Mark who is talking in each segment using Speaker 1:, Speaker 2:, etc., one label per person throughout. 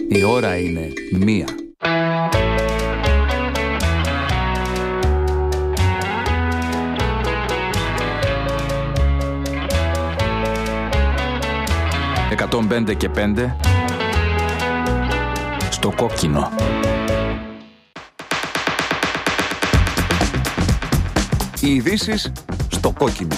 Speaker 1: Η ώρα είναι 1. «105 και 5» στο κόκκινο. Οι ειδήσεις στο κόκκινο.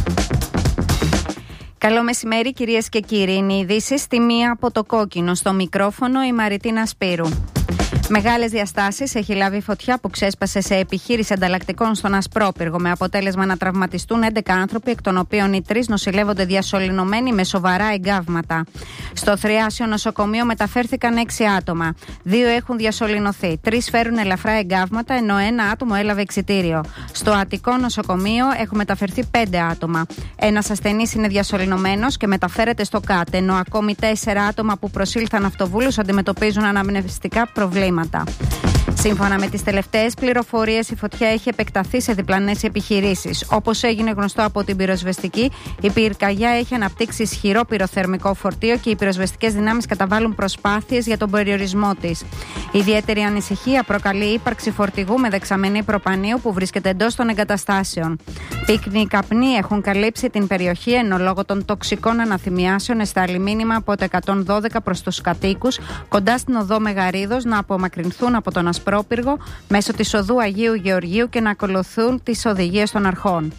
Speaker 2: Καλό μεσημέρι κυρίες και κύριοι. Είναι οι ειδήσεις στη 1 από το κόκκινο. Στο μικρόφωνο η Μαριτίνα Σπύρου. Μεγάλες διαστάσεις έχει λάβει η φωτιά που ξέσπασε σε επιχείρηση ανταλλακτικών στον Ασπρόπυργο, με αποτέλεσμα να τραυματιστούν 11 άνθρωποι, εκ των οποίων οι 3 νοσηλεύονται διασωληνωμένοι με σοβαρά εγκάβματα. Στο Θριάσιο νοσοκομείο μεταφέρθηκαν 6 άτομα. 2 έχουν διασωληνωθεί. 3 φέρουν ελαφρά εγκάβματα, ενώ 1 άτομο έλαβε εξιτήριο. Στο Αττικό νοσοκομείο έχουν μεταφερθεί 5 άτομα. Ένας ασθενής είναι διασωληνωμένος και μεταφέρεται στο ΚΑΤ, ενώ ακόμη 4 άτομα που προσήλθαν αυτοβούλους αντιμετωπίζουν αναμνευστικά προβλήματα. Σύμφωνα με τις τελευταίες πληροφορίες, η φωτιά έχει επεκταθεί σε διπλανές επιχειρήσεις. Όπως έγινε γνωστό από την πυροσβεστική, η πυρκαγιά έχει αναπτύξει ισχυρό πυροθερμικό φορτίο και οι πυροσβεστικές δυνάμεις καταβάλουν προσπάθειες για τον περιορισμό της. Ιδιαίτερη ανησυχία προκαλεί η ύπαρξη φορτηγού με δεξαμενή προπανίου που βρίσκεται εντός των εγκαταστάσεων. Πύκνοι καπνοί έχουν καλύψει την περιοχή, ενώ λόγω των τοξικών αναθυμιάσεων εστάλει μήνυμα από το 112 προς τους κατοίκους κοντά στην οδό Μεγαρίδος να απομακρυνθούν από τον Ασπρόπυργο μέσω της οδού Αγίου Γεωργίου και να ακολουθούν τις οδηγίες των αρχών.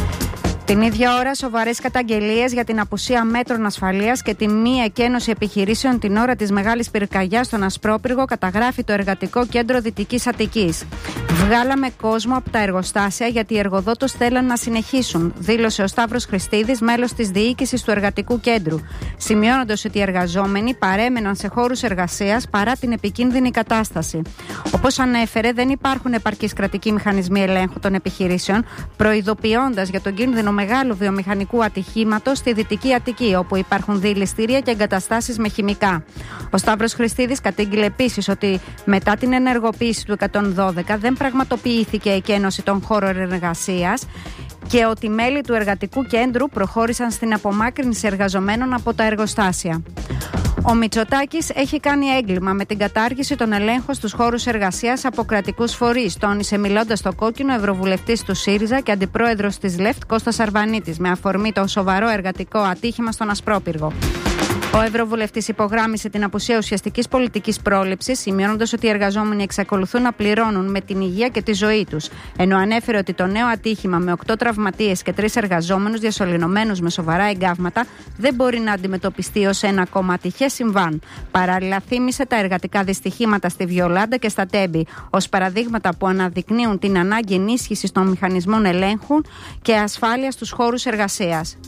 Speaker 2: Την ίδια ώρα, σοβαρές καταγγελίες για την απουσία μέτρων ασφαλείας και τη μη εκένωση επιχειρήσεων την ώρα της μεγάλης πυρκαγιάς στον Ασπρόπυργο καταγράφει το Εργατικό Κέντρο Δυτικής Αττικής. «Βγάλαμε κόσμο από τα εργοστάσια γιατί οι εργοδότες θέλαν να συνεχίσουν», δήλωσε ο Σταύρος Χριστίδης, μέλος της διοίκησης του Εργατικού Κέντρου, σημειώνοντας ότι οι εργαζόμενοι παρέμεναν σε χώρους εργασίας παρά την επικίνδυνη κατάσταση. Όπως ανέφερε, δεν υπάρχουν επαρκείς κρατικοί μηχανισμοί ελέγχου των επιχειρήσεων, προειδοποιώντας για τον κίνδυνο μεγάλου βιομηχανικού ατυχήματος στη Δυτική Αττική, όπου υπάρχουν δειλιστήρια και εγκαταστάσεις με χημικά. Ο Σταύρος Χριστίδης κατήγγειλε επίσης ότι μετά την ενεργοποίηση του 112 δεν πραγματοποιήθηκε εκένωση των χώρων εργασίας και ότι μέλη του Εργατικού Κέντρου προχώρησαν στην απομάκρυνση εργαζομένων από τα εργοστάσια. Ο Μητσοτάκης έχει κάνει έγκλημα με την κατάργηση των ελέγχων στους χώρους εργασίας από κρατικούς φορείς, τόνισε μιλώντας στο κόκκινο ευρωβουλευτής του ΣΥΡΙΖΑ και αντιπρόεδρος της ΛΕΦΤ Κώστας Αρβανίτης, με αφορμή το σοβαρό εργατικό ατύχημα στον Ασπρόπυργο. Ο ευρωβουλευτής υπογράμμισε την απουσία ουσιαστικής πολιτικής πρόληψης, σημειώνοντας ότι οι εργαζόμενοι εξακολουθούν να πληρώνουν με την υγεία και τη ζωή τους. Ενώ ανέφερε ότι το νέο ατύχημα με 8 τραυματίες και 3 εργαζόμενους διασωληνωμένους με σοβαρά εγκάβματα δεν μπορεί να αντιμετωπιστεί ως ένα ακόμα ατυχές συμβάν. Παράλληλα, θύμισε τα εργατικά δυστυχήματα στη Βιολάντα και στα Τέμπη ως παραδείγματα που αναδεικνύουν την ανάγκη ενίσχυσης των μηχανισμών ελέγχου και ασφάλειας στους χώρους εργασίας.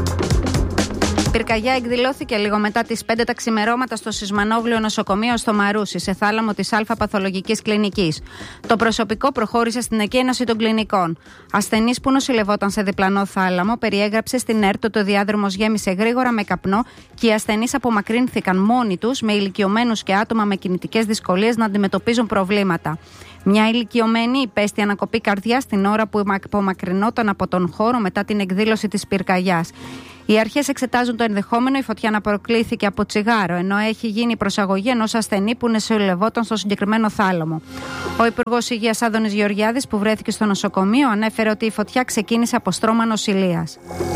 Speaker 2: Η πυρκαγιά εκδηλώθηκε λίγο μετά τις 5 τα ξημερώματα στο Σισμανόγλιο νοσοκομείο στο Μαρούσι, σε θάλαμο της Α-Παθολογικής Κλινικής. Το προσωπικό προχώρησε στην εκένωση των κλινικών. Ασθενής που νοσηλευόταν σε διπλανό θάλαμο περιέγραψε στην ΕΡΤ ότι ο διάδρομος γέμισε γρήγορα με καπνό και οι ασθενείς απομακρύνθηκαν μόνοι τους, με ηλικιωμένους και άτομα με κινητικές δυσκολίες να αντιμετωπίζουν προβλήματα. Μια ηλικιωμένη υπέστη ανακοπή καρδιάς την ώρα που απομακρυνόταν από τον χώρο μετά την εκδήλωση της πυρκαγιάς. Οι αρχές εξετάζουν το ενδεχόμενο η φωτιά να προκλήθηκε από τσιγάρο, ενώ έχει γίνει προσαγωγή ενός ασθενή που νοσηλευόταν στο συγκεκριμένο θάλαμο. Ο Υπουργός Υγείας Άδωνης Γεωργιάδης, που βρέθηκε στο νοσοκομείο, ανέφερε ότι η φωτιά ξεκίνησε από στρώμα νοσηλείας.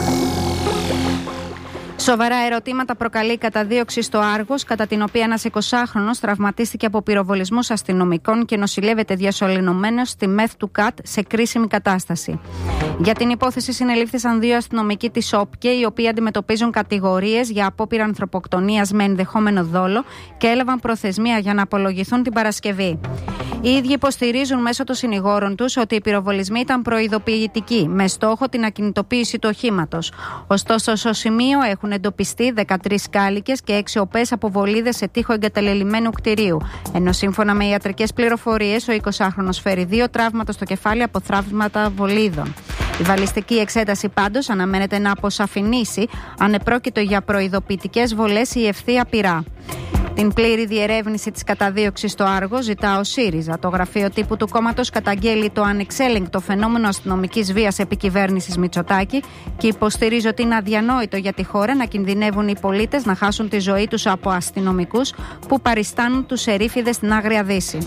Speaker 2: Σοβαρά ερωτήματα προκαλεί η καταδίωξη στο Άργος, κατά την οποία ένας 20χρονος τραυματίστηκε από πυροβολισμούς αστυνομικών και νοσηλεύεται διασωληνωμένος στη ΜΕΘ του ΚΑΤ σε κρίσιμη κατάσταση. Για την υπόθεση συνελήφθησαν 2 αστυνομικοί της ΟΠΚΕ, οι οποίοι αντιμετωπίζουν κατηγορίες για απόπειρα ανθρωποκτονίας με ενδεχόμενο δόλο και έλαβαν προθεσμία για να απολογηθούν την Παρασκευή. Οι ίδιοι υποστηρίζουν μέσω των συνηγόρων τους ότι οι πυροβολισμοί ήταν προειδοποιητικοί, με στόχο την ακινητοποίηση του οχήματος. Ωστόσο, στο σημείο έχουν εντοπιστεί 13 κάλικες και 6 οπές από βολίδες σε τοίχο εγκαταλελειμμένου κτηρίου. Ενώ σύμφωνα με ιατρικές πληροφορίες, ο 20χρονος φέρει 2 τραύματα στο κεφάλι από τραύματα βολίδων. Η βαλιστική εξέταση πάντως αναμένεται να αποσαφηνίσει αν επρόκειτο για προειδοποιητικές βολές ή ευθεία πυρά. Την πλήρη διερεύνηση της καταδίωξης στο Άργο ζητά ο ΣΥΡΙΖΑ. Το γραφείο τύπου του κόμματος καταγγέλει το ανεξέλεγκτο φαινόμενο αστυνομικής βίας επί κυβέρνησης Μητσοτάκη και υποστηρίζει ότι είναι αδιανόητο για τη χώρα να κινδυνεύουν οι πολίτες να χάσουν τη ζωή τους από αστυνομικούς που παριστάνουν τους ερήφιδες στην Άγρια Δύση.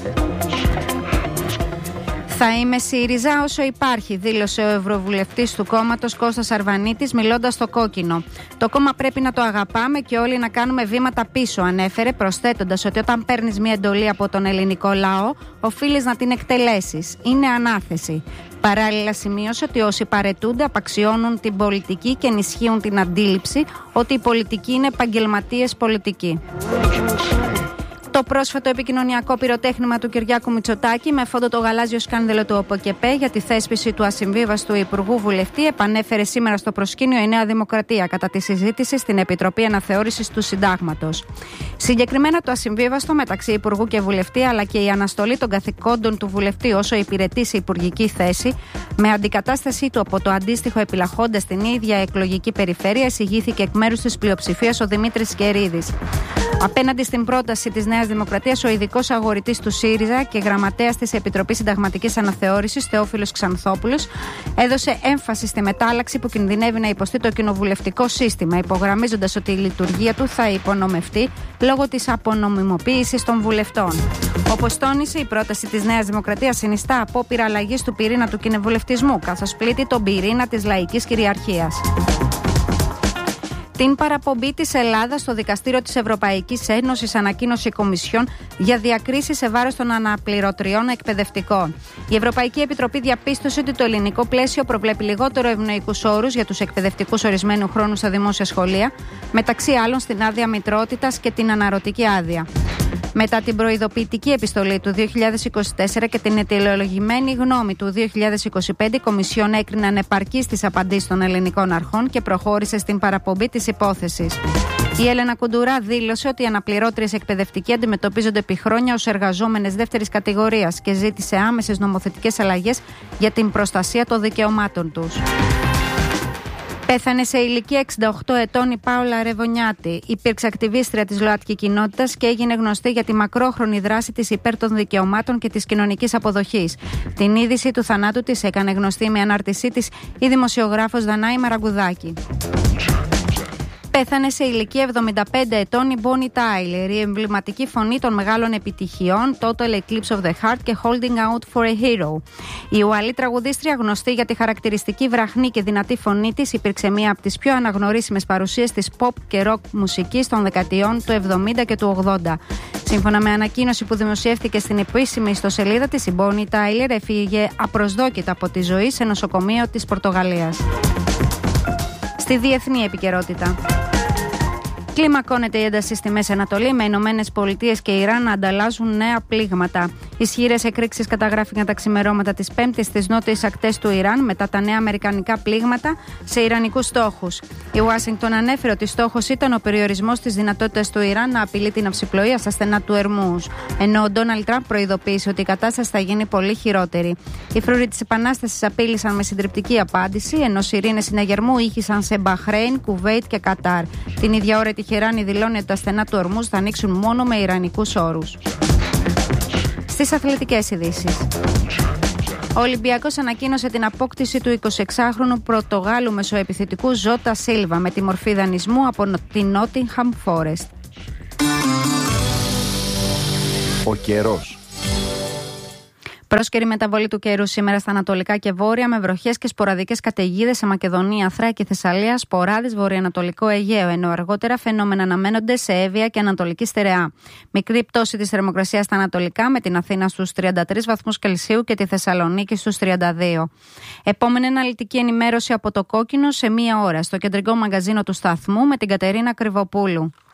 Speaker 2: Θα είμαι ΣΥΡΙΖΑ όσο υπάρχει, δήλωσε ο ευρωβουλευτής του κόμματος Κώστας Αρβανίτης μιλώντας στο Κόκκινο. Το κόμμα πρέπει να το αγαπάμε και όλοι να κάνουμε βήματα πίσω, ανέφερε, προσθέτοντας ότι όταν παίρνεις μια εντολή από τον ελληνικό λαό, οφείλεις να την εκτελέσεις. Είναι ανάθεση. Παράλληλα, σημείωσε ότι όσοι παρετούνται απαξιώνουν την πολιτική και ενισχύουν την αντίληψη ότι η πολιτική είναι επαγγελματίες πολιτικοί. Το πρόσφατο επικοινωνιακό πυροτέχνημα του Κυριάκου Μητσοτάκη με φόντο το γαλάζιο σκάνδαλο του ΟΠΟΚΕΠΕ για τη θέσπιση του ασυμβίβαστου Υπουργού Βουλευτή επανέφερε σήμερα στο προσκήνιο η Νέα Δημοκρατία κατά τη συζήτηση στην Επιτροπή Αναθεώρησης του Συντάγματος. Συγκεκριμένα το ασυμβίβαστο μεταξύ Υπουργού και Βουλευτή, αλλά και η αναστολή των καθηκόντων του Βουλευτή όσο υπηρετεί σε υπουργική θέση, με αντικατάστασή του από το αντίστοιχο επιλαχόντα στην ίδια εκλογική περιφέρεια, εισηγήθηκε εκ μέρους της πλειοψηφίας ο Δημήτρης Κερίδης. Απέναντι στην πρόταση της Νέας Δημοκρατίας, ο ειδικός αγορητής του ΣΥΡΙΖΑ και γραμματέας της Επιτροπής Συνταγματικής Αναθεώρησης, Θεόφιλος Ξανθόπουλος, έδωσε έμφαση στη μετάλλαξη που κινδυνεύει να υποστεί το κοινοβουλευτικό σύστημα, υπογραμμίζοντας ότι η λειτουργία του θα υπονομευτεί λόγω της απονομιμοποίησης των βουλευτών. Όπως τόνισε, η πρόταση της Νέας Δημοκρατίας συνιστά απόπειρα αλλαγής του πυρήνα του κοινοβουλευτισμού, καθώς πλήττει τον πυρήνα της λαϊκής κυριαρχίας. Την παραπομπή της Ελλάδας στο Δικαστήριο της Ευρωπαϊκής Ένωσης ανακοίνωσε η Κομισιόν για διακρίσεις σε βάρος των αναπληρωτριών εκπαιδευτικών. Η Ευρωπαϊκή Επιτροπή διαπίστωσε ότι το ελληνικό πλαίσιο προβλέπει λιγότερο ευνοϊκούς όρους για τους εκπαιδευτικούς ορισμένου χρόνου στα δημόσια σχολεία, μεταξύ άλλων στην άδεια μητρότητας και την αναρωτική άδεια. Μετά την προειδοποιητική επιστολή του 2024 και την αιτιολογημένη γνώμη του 2025, η Κομισιόν έκρινε ανεπαρκείς τις απαντήσεις των ελληνικών αρχών και προχώρησε στην παραπομπή της υπόθεσης. Η Έλενα Κουντουρά δήλωσε ότι οι αναπληρώτριες εκπαιδευτικοί αντιμετωπίζονται επί χρόνια ως εργαζόμενες δεύτερης κατηγορίας και ζήτησε άμεσες νομοθετικές αλλαγές για την προστασία των δικαιωμάτων τους. Πέθανε σε ηλικία 68 ετών η Πάολα Ρεβονιάτη. Υπήρξε ακτιβίστρια της ΛΟΑΤΚΙ κοινότητας και έγινε γνωστή για τη μακρόχρονη δράση της υπέρ των δικαιωμάτων και της κοινωνικής αποδοχής. Την είδηση του θανάτου της έκανε γνωστή με ανάρτησή της η δημοσιογράφος Δανάη Μαραγκουδάκη. Πέθανε σε ηλικία 75 ετών η Bonnie Tyler, η εμβληματική φωνή των μεγάλων επιτυχιών Total Eclipse of the Heart και Holding Out for a Hero. Η Ουαλή τραγουδίστρια, γνωστή για τη χαρακτηριστική βραχνή και δυνατή φωνή της, υπήρξε μία από τις πιο αναγνωρίσιμες παρουσίες της pop και rock μουσικής των δεκαετιών του 70 και του 80. Σύμφωνα με ανακοίνωση που δημοσιεύτηκε στην επίσημη ιστοσελίδα της, η Bonnie Tyler έφυγε απροσδόκητα από τη ζωή σε νοσοκομείο της Πορτογαλίας. Στη διεθνή επικαιρότητα. Κλιμακώνεται η ένταση στη Μέση Ανατολή, με Ηνωμένες Πολιτείες και Ιράν να ανταλλάζουν νέα πλήγματα. Ισχυρές εκρήξεις καταγράφηκαν τα ξημερώματα της Πέμπτης στις νότιες ακτές του Ιράν μετά τα νέα αμερικανικά πλήγματα σε ιρανικούς στόχους. Η Ουάσιγκτον ανέφερε ότι στόχος ήταν ο περιορισμός της δυνατότητας του Ιράν να απειλεί την ναυσιπλοεία στα στενά του Ερμούς. Ενώ ο Ντόναλντ Τραμπ προειδοποίησε ότι η κατάσταση θα γίνει πολύ χειρότερη. Οι φρουροί της Επανάστασης απείλησαν με συντριπτική απάντηση, ενώ σιρήνες συναγερμού ήχησαν σε Μπαχρέιν, Κουβέιτ και Κατάρ. Την ίδια ώρα η Τεχεράνη δηλώνει ότι τα στενά του Ορμούς θα ανοίξουν μόνο με ιρανικούς όρους. Στις αθλητικές ειδήσεις. Ο Ολυμπιακός ανακοίνωσε την απόκτηση του 26χρονου Πορτογάλου μεσοεπιθετικού Ζώτα Σίλβα με τη μορφή δανεισμού από την Nottingham Forest.
Speaker 1: Ο καιρός.
Speaker 2: Πρόσκαιρη μεταβολή του καιρού σήμερα στα ανατολικά και βόρεια, με βροχές και σποραδικές καταιγίδες σε Μακεδονία, Θράκη, Θεσσαλία, σποράδες βορειοανατολικό Αιγαίο, ενώ αργότερα φαινόμενα αναμένονται σε Εύβοια και Ανατολική Στερεά. Μικρή πτώση της θερμοκρασίας στα ανατολικά, με την Αθήνα στους 33 βαθμούς Κελσίου και τη Θεσσαλονίκη στους 32. Επόμενη αναλυτική ενημέρωση από το Κόκκινο σε 1 ώρα στο κεντρικό μαγκαζίνο του σταθμού με την Κατερίνα Κρυβοπούλου.